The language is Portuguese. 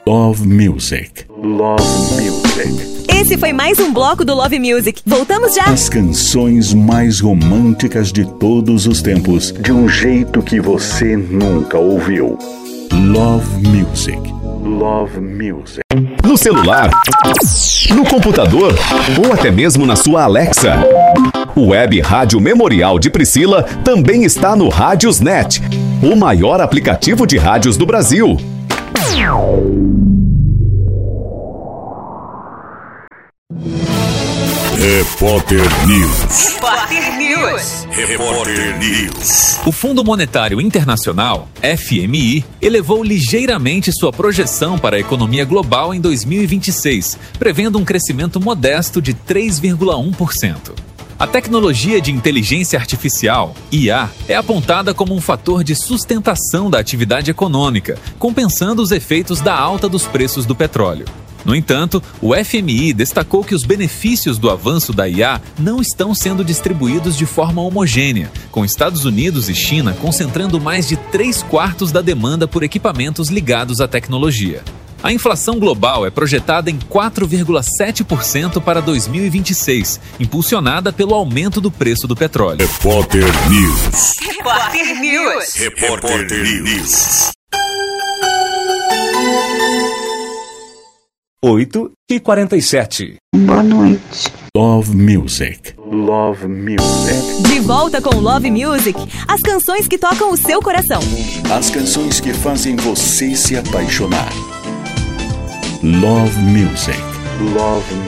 Love Music. Love Music. Esse foi mais um bloco do Love Music. Voltamos já! As canções mais românticas de todos os tempos, de um jeito que você nunca ouviu. Love Music. Love Music. No celular, no computador ou até mesmo na sua Alexa. O Web Rádio Memorial de Priscila também está no Rádiosnet, o maior aplicativo de rádios do Brasil. Repórter News. Repórter News. Repórter News. O Fundo Monetário Internacional, FMI, elevou ligeiramente sua projeção para a economia global em 2026, prevendo um crescimento modesto de 3,1%. A tecnologia de inteligência artificial, IA, é apontada como um fator de sustentação da atividade econômica, compensando os efeitos da alta dos preços do petróleo. No entanto, o FMI destacou que os benefícios do avanço da IA não estão sendo distribuídos de forma homogênea, com Estados Unidos e China concentrando mais de 3/4 da demanda por equipamentos ligados à tecnologia. A inflação global é projetada em 4,7% para 2026, impulsionada pelo aumento do preço do petróleo. Repórter News. Repórter News. Repórter News. 8h47. Boa noite. Love Music. Love Music. De volta com Love Music, as canções que tocam o seu coração. As canções que fazem você se apaixonar. Love Music. Love